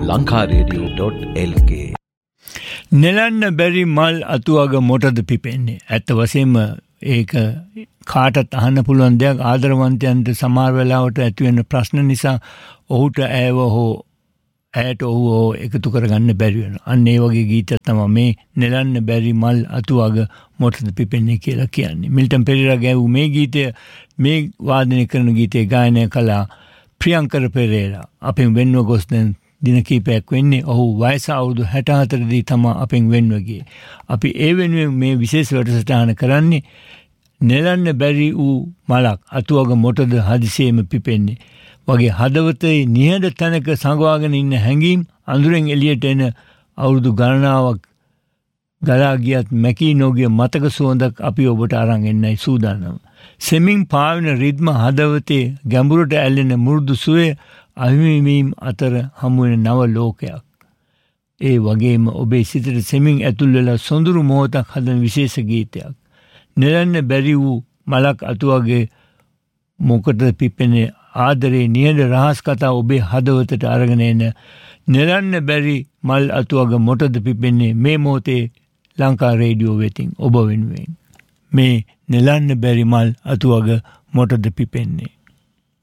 lankaradio.lk. නෙලන්න බැරි මල් අතුවග මොටද පිපෙන්නේ. ඇත්ත වශයෙන්ම ඒක කාටත් අහන්න පුළුවන් දෙයක්. ආදරවන්තයන්ට සමහර වෙලාවට ඇතිවෙන ප්‍රශ්න නිසා ඔහුට ඇයව හෝ ඇයට ඔහු හෝ එකතු කරගන්න බැරි වෙනවා. අන්න ඒ වගේ ගීත තමයි මේ නෙලන්න බැරි මල් අතුවග මොටද පිපෙන්නේ කියලා කියන්නේ. මිල්ටන් පෙරේරා ගැවූ මේ ගීතය මේ වාදනය කරන ගීතය ගායනය කළා ප්‍රියංකර පෙරේරා. අපෙන් වෙන්ව ගොස් දැන් දින කීපයක් වෙන්නේ. ඔහු වයස අවුරුදු 64 දී තමයි අපෙන් වෙන්ව ගියේ. අපි ඒ වෙනුවෙන් මේ විශේෂ වැඩසටහන කරන්නේ නෙලන්න බැරි වූ මලක් අතුවග මොටද හදිසියෙම පිපෙන්නේ වගේ හදවතේ නිහඬ තැනක සංගවාගෙන ඉන්න හැඟීම් අඳුරෙන් එළියට එන අවුරුදු ගණනාවක් ගලා ගියත් මැකී නොගිය මතක සුවඳක් අපි ඔබට අරන් එන්නයි සූදානම්. සෙමින් පාවෙන රිද්ම හදවතේ ගැඹුරට ඇල්ලෙන මුරුදු සුවේ අහිමිවීම් අතර හමුවෙන නව ලෝකයක්. ඒ වගේම ඔබේ සිතට සෙමින් ඇතුල් වෙලා සොඳුරු මොහොතක් හදන විශේෂ ගීතයක්. නෙලන්න බැරි වූ මලක් අතුවගේ මොකටද පිපෙන්නේ ආදරේ නිහඬ රහස් කතා ඔබේ හදවතට අරගෙන එන නෙලන්න බැරි මල් අතුවග මොටද පිපෙන්නේ මේ මොහොතේ ලංකා රේඩියෝ වෙතින් ඔබ වෙනුවෙන් මේ නෙලන්න බැරි මල් අතුවග මොටද පිපෙන්නේ.